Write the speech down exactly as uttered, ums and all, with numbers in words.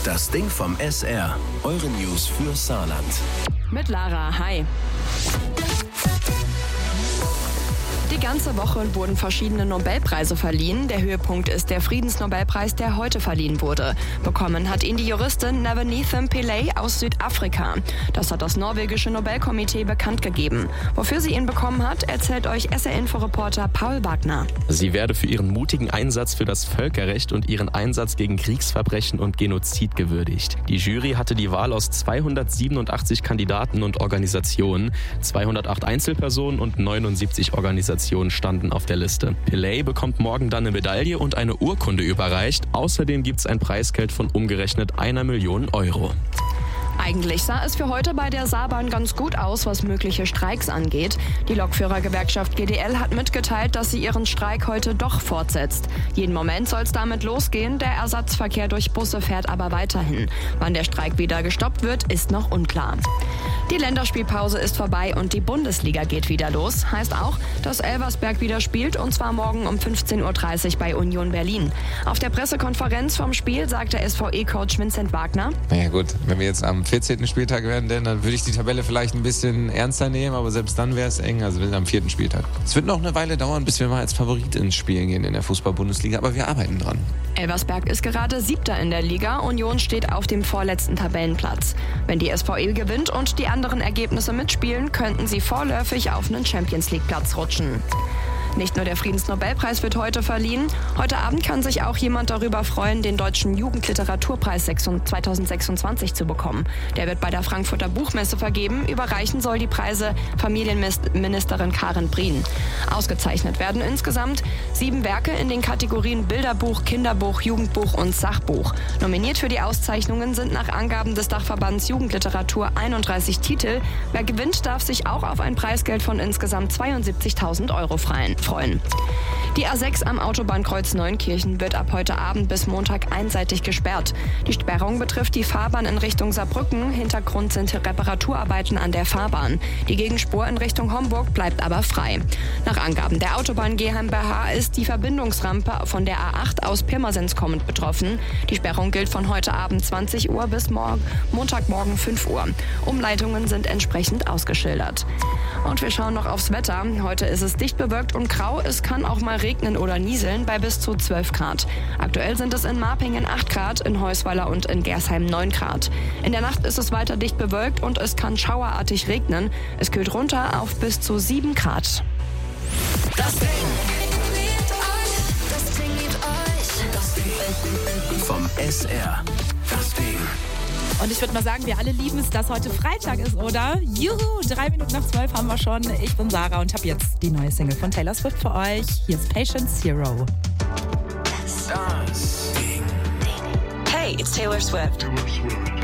Das Ding vom S R. Eure News für Saarland. Mit Lara, hi. Die ganze Woche wurden verschiedene Nobelpreise verliehen. Der Höhepunkt ist der Friedensnobelpreis, der heute verliehen wurde. Bekommen hat ihn die Juristin Navaneetham Pillay aus Südafrika. Das hat das norwegische Nobelkomitee bekannt gegeben. Wofür sie ihn bekommen hat, erzählt euch S R-Info-Reporter Paul Wagner. Sie werde für ihren mutigen Einsatz für das Völkerrecht und ihren Einsatz gegen Kriegsverbrechen und Genozid gewürdigt. Die Jury hatte die Wahl aus zweihundertsiebenundachtzig Kandidaten und Organisationen. zweihundertacht Einzelpersonen und neunundsiebzig Organisationen standen auf der Liste. Pillay bekommt morgen dann eine Medaille und eine Urkunde überreicht. Außerdem gibt es ein Preisgeld von umgerechnet einer Million Euro. Eigentlich sah es für heute bei der Saarbahn ganz gut aus, was mögliche Streiks angeht. Die Lokführergewerkschaft G D L hat mitgeteilt, dass sie ihren Streik heute doch fortsetzt. Jeden Moment soll es damit losgehen, der Ersatzverkehr durch Busse fährt aber weiterhin. Wann der Streik wieder gestoppt wird, ist noch unklar. Die Länderspielpause ist vorbei und die Bundesliga geht wieder los. Heißt auch, dass Elversberg wieder spielt, und zwar morgen um fünfzehn Uhr dreißig bei Union Berlin. Auf der Pressekonferenz vom Spiel sagte S V E-Coach Vincent Wagner: Naja gut, wenn wir jetzt am vierzehnten Spieltag werden, denn dann würde ich die Tabelle vielleicht ein bisschen ernster nehmen, aber selbst dann wäre es eng, also wir sind am vierten Spieltag. Es wird noch eine Weile dauern, bis wir mal als Favorit ins Spiel gehen in der Fußball-Bundesliga, aber wir arbeiten dran. Elversberg ist gerade Siebter in der Liga, Union steht auf dem vorletzten Tabellenplatz. Wenn die S V E gewinnt und die anderen Ergebnisse mitspielen, könnten sie vorläufig auf einen Champions-League-Platz rutschen. Nicht nur der Friedensnobelpreis wird heute verliehen. Heute Abend kann sich auch jemand darüber freuen, den Deutschen Jugendliteraturpreis zweitausendsechsundzwanzig zu bekommen. Der wird bei der Frankfurter Buchmesse vergeben. Überreichen soll die Preise Familienministerin Karin Brien. Ausgezeichnet werden insgesamt sieben Werke in den Kategorien Bilderbuch, Kinderbuch, Jugendbuch und Sachbuch. Nominiert für die Auszeichnungen sind nach Angaben des Dachverbands Jugendliteratur einunddreißig Titel. Wer gewinnt, darf sich auch auf ein Preisgeld von insgesamt zweiundsiebzigtausend Euro freuen. Die A sechs am Autobahnkreuz Neunkirchen wird ab heute Abend bis Montag einseitig gesperrt. Die Sperrung betrifft die Fahrbahn in Richtung Saarbrücken. Hintergrund sind Reparaturarbeiten an der Fahrbahn. Die Gegenspur in Richtung Homburg bleibt aber frei. Nach Angaben der Autobahn GmbH ist die Verbindungsrampe von der A acht aus Pirmasens kommend betroffen. Die Sperrung gilt von heute Abend zwanzig Uhr bis morgen, Montagmorgen fünf Uhr. Umleitungen sind entsprechend ausgeschildert. Und wir schauen noch aufs Wetter. Heute ist es dicht bewölkt und grau. Es kann auch mal regnen oder nieseln bei bis zu zwölf Grad. Aktuell sind es in Marpingen acht Grad, in Heusweiler und in Gersheim neun Grad. In der Nacht ist es weiter dicht bewölkt und es kann schauerartig regnen. Es kühlt runter auf bis zu sieben Grad. Das Ding. Das Ding mit euch. Das Ding. Vom S R. Das Ding. Und ich würde mal sagen, wir alle lieben es, dass heute Freitag ist, oder? Juhu, drei Minuten nach zwölf haben wir schon. Ich bin Sarah und habe jetzt die neue Single von Taylor Swift für euch. Hier ist Patience Zero. Das Ding. Hey, it's Taylor Swift. Taylor Swift.